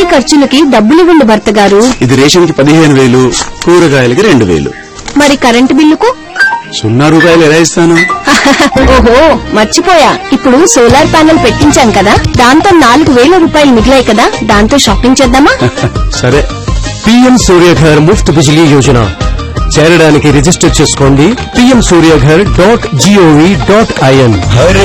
ఖర్చులకి డబ్బులివ్వండి భర్త గారు. ఇది రేషన్ కి 15,000, కూరగాయలకి 2,000. మరి కరెంటు బిల్లుకు 0 రూపాయలు ఎలా ఇస్తాను? ఓహో మర్చిపోయా, ఇప్పుడు సోలార్ ప్యానెల్ పెట్టించాం కదా, దాంతో 4,000 రూపాయలు మిగిలాయి కదా, దాంతో షాపింగ్ చేద్దామా? సరే. PM సూర్యఘర్ ముఫ్త్ బిజిలీ యోజన చేరడానికి రిజిస్టర్ చేసుకోండి. pmsuryaghar.gov.in.